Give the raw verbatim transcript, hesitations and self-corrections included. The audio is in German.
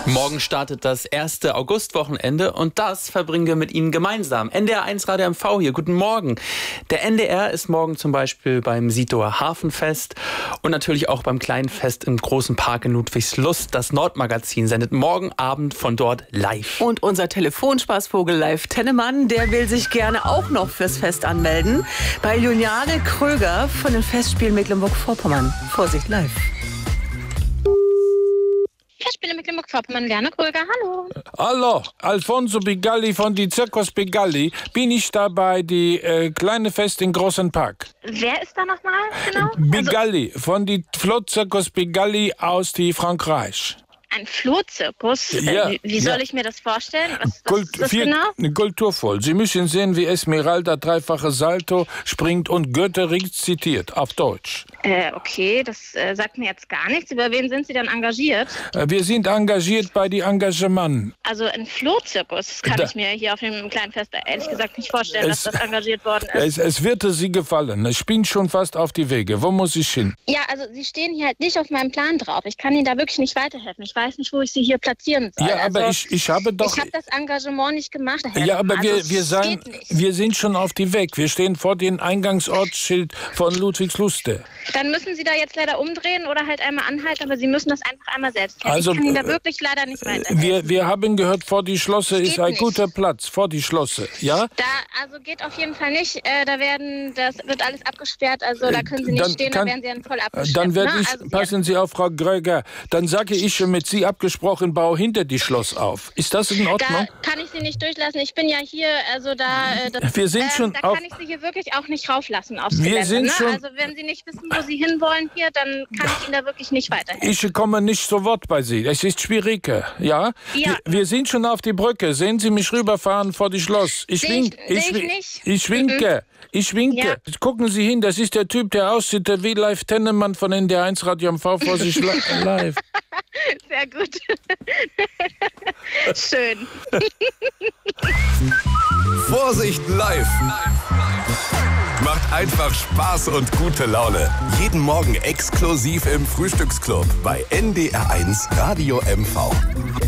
Morgen startet das erste Augustwochenende und das verbringen wir mit Ihnen gemeinsam. N D R eins Radio M V hier, guten Morgen. Der N D R ist morgen zum Beispiel beim Siedloer Hafenfest und natürlich auch beim kleinen Fest im Großen Park in Ludwigslust. Das Nordmagazin sendet morgen Abend von dort live. Und unser Telefonspaßvogel Live Tennemann, der will sich gerne auch noch fürs Fest anmelden. Bei Juliane Kröger von den Festspielen Mecklenburg-Vorpommern. Vorsicht, live. Festspiele Mecklenburg-Vorpommern, Juliane Kröger, hallo. Hallo, Alfonso Bigalli von die Zirkus Bigalli. Bin ich da bei die äh, kleine Fest im Großen Park? Wer ist da nochmal genau? Bigalli, also, von die Flotzirkus Bigalli aus die Frankreich. Ein Flohzirkus? Ja, wie, wie soll ja. ich mir das vorstellen? Was, was Kult, ist das viel, genau? Kulturvoll. Sie müssen sehen, wie Esmeralda dreifache Salto springt und Goethe rezitiert, auf Deutsch. Äh, okay, das äh, sagt mir jetzt gar nichts. Über wen sind Sie denn engagiert? Äh, wir sind engagiert bei die Engagement. Also ein Flohzirkus, das kann Da, ich mir hier auf dem kleinen Fest ehrlich gesagt nicht vorstellen, es, dass das engagiert worden Es, ist. es wird Sie gefallen. Ich bin schon fast auf die Wege. Wo muss ich hin? Ja, also Sie stehen hier halt nicht auf meinem Plan drauf. Ich kann Ihnen da wirklich nicht weiterhelfen. Ich weiß nicht, wo ich Sie hier platzieren soll. Ja, aber also, ich, ich habe doch... Ich habe das Engagement nicht gemacht. Herr Ja, aber also, wir, wir, sein, wir sind schon auf die Weg. Wir stehen vor dem Eingangsortsschild von Ludwigsluste. Dann müssen Sie da jetzt leider umdrehen oder halt einmal anhalten, aber Sie müssen das einfach einmal selbst kennen. Also, ich kann Ihnen da wirklich leider nicht weiterhelfen. Wir, wir haben gehört, vor die Schlosse Geht ist ein nicht. guter Platz. Vor die Schlosse, ja? Da, also geht auf jeden Fall nicht. Äh, da werden, das wird alles abgesperrt. Also da können Sie nicht Dann stehen, kann- da werden Sie dann voll abgeschleppt. Dann werde ne? ich, also, passen Sie auf, Frau Gröger, dann sage ich schon mit Sie abgesprochen, baue hinter die Schloss auf. Ist das in Ordnung? Da kann ich Sie nicht durchlassen. Ich bin ja hier, also da, äh, das, Wir sind ähm, schon da auf- kann ich Sie hier wirklich auch nicht rauflassen aufs Wir Gelände. sind ne? schon- Also wenn Sie nicht wissen, wo Sie hinwollen hier, dann kann ich Ihnen da wirklich nicht weiterhelfen. Ich komme nicht zu Wort bei Sie. Es ist schwierig, ja? Ja. Wir, wir sind schon auf die Brücke. Sehen Sie mich rüberfahren vor die Schloss. Ich, Seh wink, ich- ich, seh ich wink- nicht. ich winke. Ich winke. Ja. Gucken Sie hin, das ist der Typ, der aussieht wie Live Tennemann von N D R eins Radio M V vor sich li- live. Sehr gut. Schön. Vorsicht live! Macht einfach Spaß und gute Laune. Jeden Morgen exklusiv im Frühstücksclub bei N D R eins Radio M V.